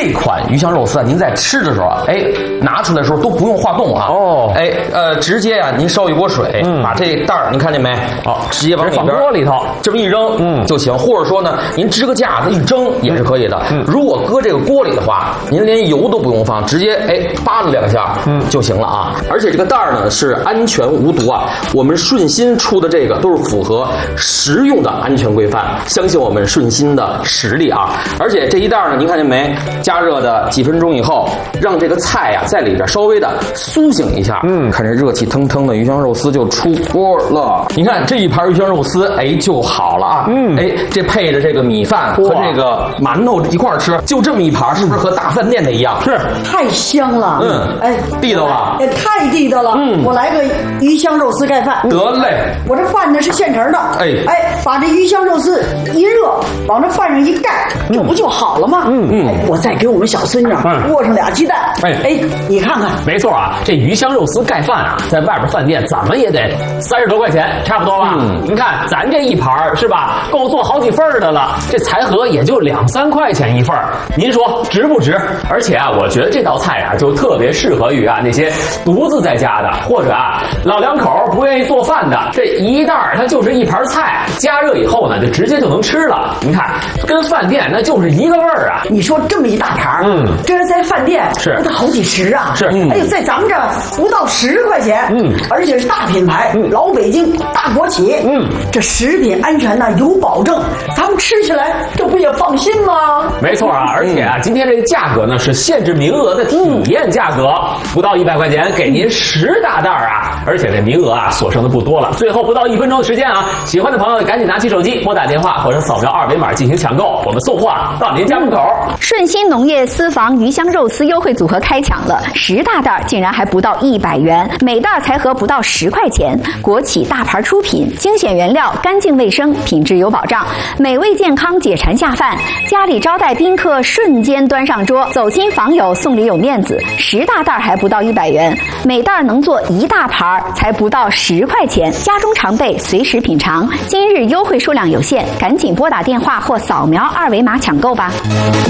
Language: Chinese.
这款鱼香肉丝啊，您在吃的时候啊，拿出来的时候都不用化冻啊。哦，直接啊，您烧一锅水，把这袋儿您看见没？直接往里边放锅里头， 这么一扔，就行。或者说呢，您支个架子一蒸也是可以的。如果搁这个锅里的话，您连油都不用放，直接扒拉2下，就行了啊。而且这个袋儿呢是安全无毒啊，我们顺心出的这个都是符合食用的安全规范，相信我们顺心的实力啊。而且这一袋呢，您看见没？加热的几分钟以后，让这个菜呀在里边稍微的苏醒一下，看这热气腾腾的鱼香肉丝就出锅了。你看这一盘鱼香肉丝，就好了啊。这配着这个米饭和这个馒头一块吃，就这么一盘，是不是和大饭店的一样？是， 太香了。 地道了， 太地道了。我来个鱼香肉丝盖饭。 得嘞， 我这饭呢是现成的。把这鱼香肉丝一热，往这饭上一盖，这不就好了吗？我再给我们小孙女握上2鸡蛋。你看看， 没错啊，这鱼香肉丝盖饭啊，在外边饭店怎么也得30多块钱，差不多吧？您看咱这一盘是吧，够做好几份的了，这财盒也就2、3块钱一份，您说值不值？而且啊，我觉得这道菜啊，就特别适合于啊那些独自在家的，或者啊老两口不愿意做饭的，这一袋它就是一盘菜，加热以后呢，就直接就能吃了。您看，跟饭店那就是一个味儿啊。 你说这么一大盘，这是在饭店是不得好几十啊？ 是， 在咱们这不到10块钱，而且是大品牌，老北京大国企，这食品安全呢有保证，咱们吃起来这不也放心吗？ 没错啊，而且啊，今天这个价格呢是限制名额的体验价格，不到100块钱给您10大袋啊，而且这名额啊所剩的不多了，最后不到1分钟的时间啊，喜欢的朋友赶紧拿起手机拨打电话或者扫描2维码进行抢购，我们送货到您家门口。 顺心农业私房鱼香肉丝优惠组合开抢了，10大袋竟然还不到100元，每袋才合不到10块钱，国企大牌出品，精选原料，干净卫生，品质有保障，美味健康，解馋下饭，家里招待宾客瞬间端上桌，走亲访友送礼有面子，10大袋还不到100元，每袋能做1大盘，才不到10块钱，家中常备，随时品尝。今日优惠数量有限，赶紧拨打电话或扫描2维码抢购吧。